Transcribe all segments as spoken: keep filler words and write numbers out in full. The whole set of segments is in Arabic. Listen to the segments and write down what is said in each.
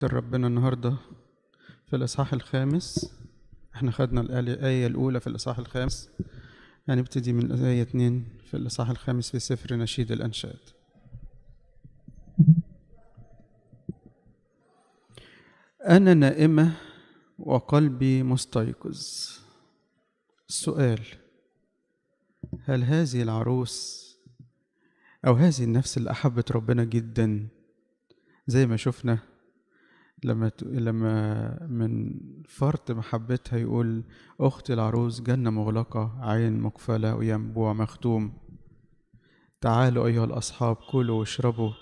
ربنا النهاردة في الإصحاح الخامس. احنا خدنا الآية الأولى في الإصحاح الخامس، يعني نبتدي من الآية اتنين في الإصحاح الخامس في سفر نشيد الأنشاد. أنا نائمة وقلبي مستيقظ. السؤال: هل هذه العروس أو هذه النفس اللي أحبت ربنا جدا زي ما شفنا لما لما من فرط محبتها يقول أختي العروس جنة مغلقة عين مقفلة وينبوع مختوم، تعالوا أيها الأصحاب كلوا واشربوا.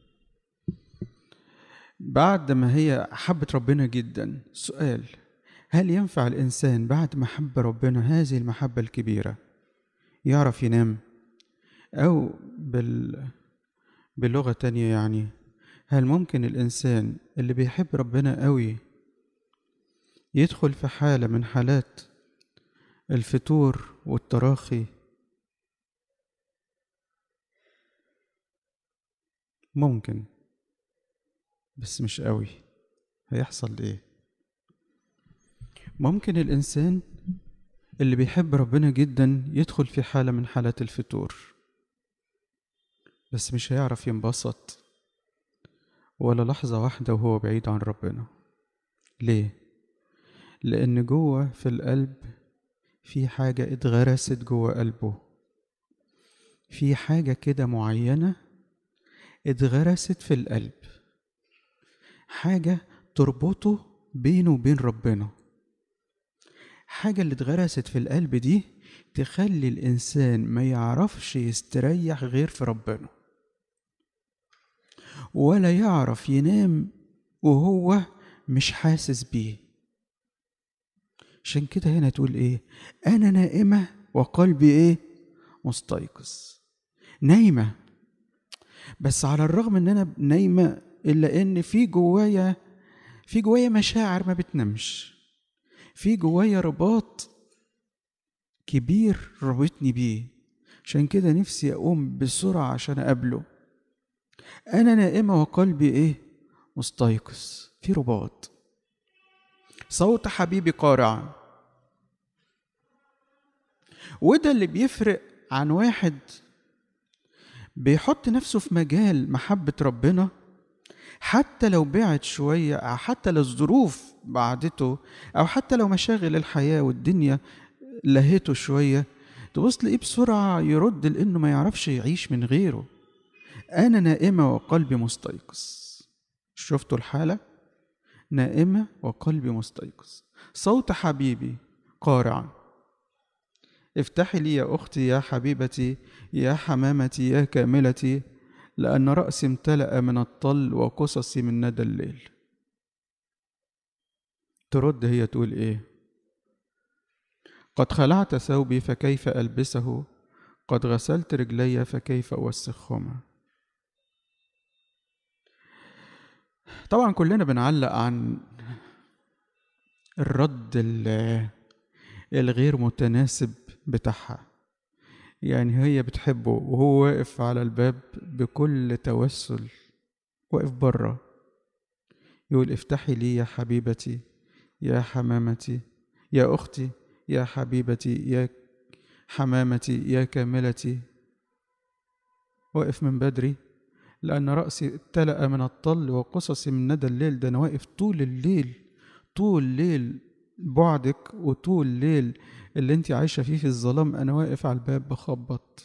بعد ما هي حبت ربنا جدا، سؤال: هل ينفع الإنسان بعد ما حب ربنا هذه المحبة الكبيرة يعرف ينام؟ أو بال... بلغة تانية، يعني هل ممكن الإنسان اللي بيحب ربنا قوي يدخل في حالة من حالات الفتور والتراخي؟ ممكن، بس مش قوي. هيحصل ايه؟ ممكن الإنسان اللي بيحب ربنا جدا يدخل في حالة من حالات الفتور، بس مش هيعرف ينبسط ولا لحظة واحدة وهو بعيد عن ربنا. ليه؟ لأن جوه في القلب في حاجة اتغرست جوه قلبه، في حاجة كده معينة اتغرست في القلب، حاجة تربطه بينه وبين ربنا. حاجة اللي اتغرست في القلب دي تخلي الإنسان ما يعرفش يستريح غير في ربنا، ولا يعرف ينام وهو مش حاسس بيه. عشان كده هنا تقول ايه؟ أنا نائمة وقلبي ايه؟ مستيقظ. نايمة، بس على الرغم ان انا نايمة الا ان في جوايا في جوايا مشاعر ما بتنامش، في جوايا رباط كبير ربطني بيه. عشان كده نفسي اقوم بسرعة عشان اقابله. انا نائمة وقلبي ايه؟ مستيقظ. في رباط. صوت حبيبي قارعا. وده اللي بيفرق عن واحد بيحط نفسه في مجال محبة ربنا، حتى لو بعد شوية، أو حتى لو الظروف بعدته، أو حتى لو مشاغل الحياة والدنيا لهته شوية، تبص تلاقيه بسرعة يرد لأنه ما يعرفش يعيش من غيره. أنا نائمة وقلبي مستيقظ. شفتوا الحالة؟ نائمة وقلبي مستيقظ. صوت حبيبي قارعا. افتحي لي يا أختي يا حبيبتي يا حمامتي يا كاملتي، لأن رأسي امتلأ من الطل وقصصي من ندى الليل. ترد هي تقول إيه؟ قد خلعت ثوبي فكيف ألبسه، قد غسلت رجلي فكيف أوسخهما. طبعا كلنا بنعلق عن الرد الغير متناسب بتاعها، يعني هي بتحبه وهو واقف على الباب بكل توسل، واقف بره يقول افتحي لي يا حبيبتي يا حمامتي يا أختي يا حبيبتي يا حمامتي يا كاملتي. واقف من بدري لأن رأسي اتلأ من الطل وقصصي من ندى الليل. ده أنا واقف طول الليل، طول الليل بعدك وطول الليل اللي انت عايشة فيه في الظلام، أنا واقف على الباب بخبط.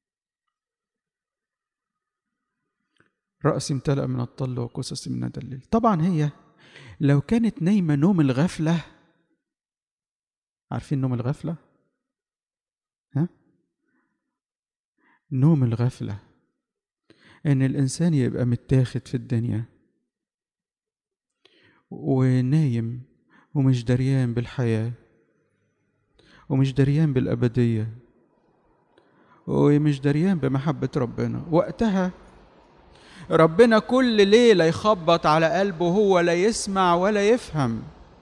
رأسي امتلأ من الطل وقصصي من ندى الليل. طبعا هي لو كانت نايمة نوم الغفلة، عارفين نوم الغفلة؟ ها؟ نوم الغفلة ان الانسان يبقى متاخد في الدنيا ونايم ومش دريان بالحياة ومش دريان بالأبدية ومش دريان بمحبة ربنا. وقتها ربنا كل ليلة يخبط على قلبه، هو لا يسمع ولا يفهم.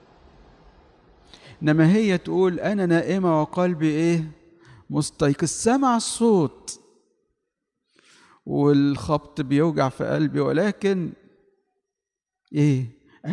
انما هي تقول انا نائمة وقلبي ايه؟ مستيقظ. سمع الصوت والخبط بيوجع في قلبي، ولكن ايه؟